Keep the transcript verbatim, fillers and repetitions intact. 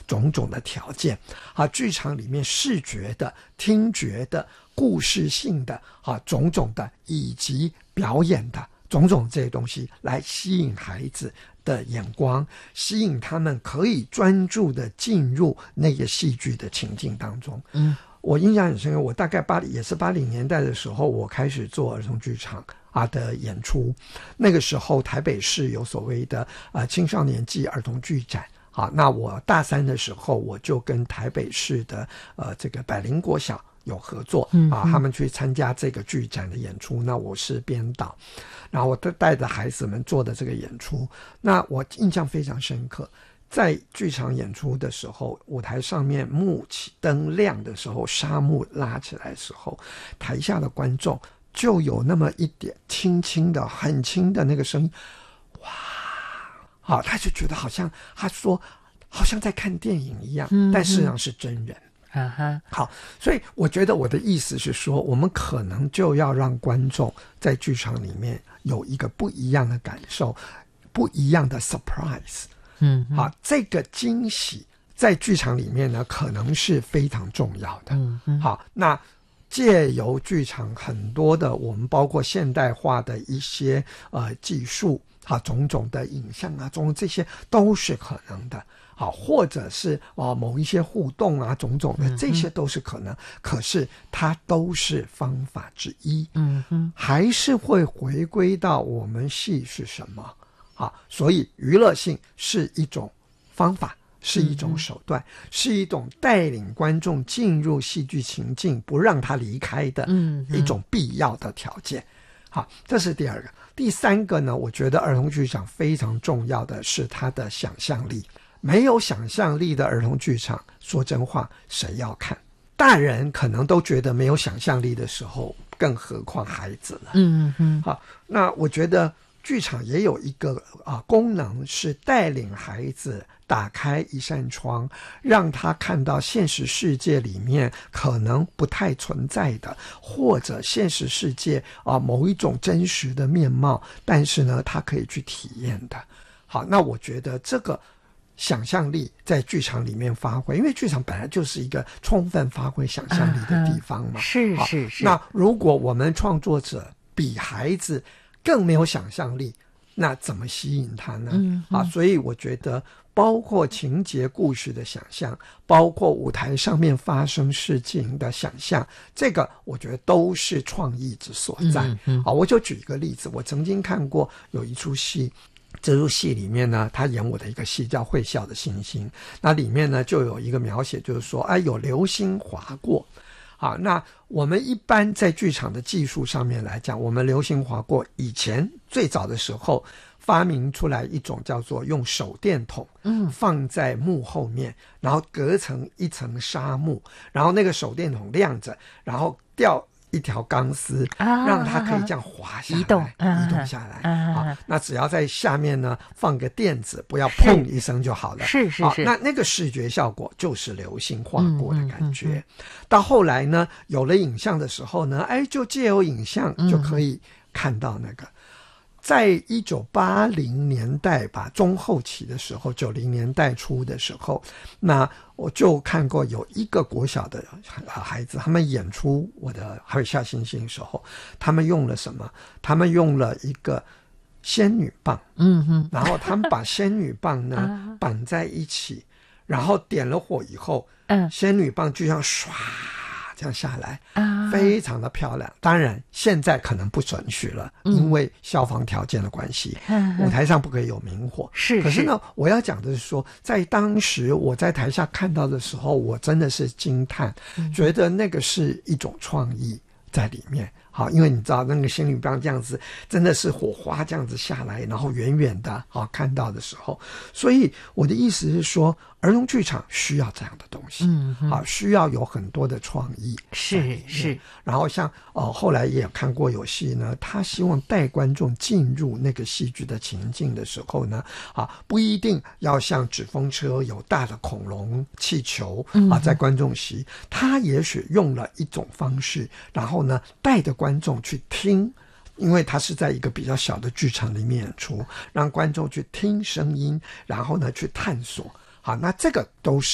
种种的条件啊，剧场里面视觉的、听觉的、故事性的啊，种种的，以及表演的种种这些东西，来吸引孩子的眼光，吸引他们可以专注的进入那个戏剧的情境当中。嗯，我印象很深刻，我大概八也是八零年代的时候，我开始做儿童剧场啊的演出。那个时候台北市有所谓的呃青少年暨儿童剧展。好，那我大三的时候，我就跟台北市的呃这个百灵国小有合作啊，他们去参加这个剧展的演出，那我是编导，然后我带着孩子们做的这个演出，那我印象非常深刻。在剧场演出的时候，舞台上面幕起灯亮的时候，纱幕拉起来的时候，台下的观众就有那么一点轻轻的很轻的那个声音，哇，好，他就觉得好像他说好像在看电影一样，嗯，但事实上是真人。啊哈，好，所以我觉得我的意思是说，我们可能就要让观众在剧场里面有一个不一样的感受，不一样的 surprise。嗯，好，这个惊喜在剧场里面呢，可能是非常重要的。嗯嗯，好，那借由剧场很多的我们包括现代化的一些呃技术啊，种种的影像啊，种种这些都是可能的。好，或者是啊、呃、某一些互动啊，种种的，这些都是可能。嗯、可是它都是方法之一。嗯哼，还是会回归到我们戏是什么。好，所以娱乐性是一种方法，是一种手段，嗯、是一种带领观众进入戏剧情境，不让他离开的一种必要的条件。好，这是第二个。第三个呢，我觉得儿童剧场非常重要的是它的想象力。没有想象力的儿童剧场，说真话，谁要看？大人可能都觉得没有想象力的时候，更何况孩子了。嗯嗯。好，那我觉得剧场也有一个啊功能，是带领孩子打开一扇窗，让他看到现实世界里面可能不太存在的，或者现实世界啊某一种真实的面貌，但是呢，他可以去体验的。好，那我觉得这个想象力在剧场里面发挥，因为剧场本来就是一个充分发挥想象力的地方嘛。是是是。那如果我们创作者比孩子更没有想象力，那怎么吸引他呢？嗯嗯，啊，所以我觉得包括情节故事的想象，包括舞台上面发生事情的想象，这个我觉得都是创意之所在。嗯嗯，啊，我就举一个例子，我曾经看过有一出戏。这出戏里面呢，他演我的一个戏叫《会笑的星星》，那里面呢就有一个描写，就是说，哎，有流星划过。好，那我们一般在剧场的技术上面来讲，我们流星划过以前最早的时候发明出来一种叫做用手电筒，嗯，放在幕后面，然后隔成一层纱幕，然后那个手电筒亮着，然后掉一条钢丝，啊，让它可以这样滑下来，移动，啊、移动下来。啊、好，那只要在下面呢放个垫子，不要砰一声就好了。是是是。那那个视觉效果就是流星划过的感觉。嗯嗯嗯、到后来呢，有了影像的时候呢，哎，就借由影像就可以看到那个。嗯，在一九八零年代吧，中后期的时候，九零年代初的时候，那我就看过有一个国小的孩子，他们演出我的《会笑星星》的时候，他们用了什么？他们用了一个仙女棒，嗯哼，然后他们把仙女棒呢绑在一起，然后点了火以后，嗯，仙女棒就像唰这样下来，啊，非常的漂亮。当然现在可能不准许了，嗯，因为消防条件的关系，嗯，舞台上不可以有明火。是，可是呢，我要讲的是说，在当时我在台下看到的时候，我真的是惊叹，嗯，觉得那个是一种创意在里面。好，因为你知道那个仙女棒这样子，真的是火花这样子下来，然后远远的好看到的时候，所以我的意思是说，儿童剧场需要这样的东西，嗯，好，需要有很多的创意，是是。然后像呃后来也有看过有戏呢，他希望带观众进入那个戏剧的情境的时候呢，啊，不一定要像纸风车有大的恐龙、气球啊在观众席，他也许用了一种方式，然后呢带着观众去听，因为他是在一个比较小的剧场里面演出，让观众去听声音，然后呢去探索。好，那这个都是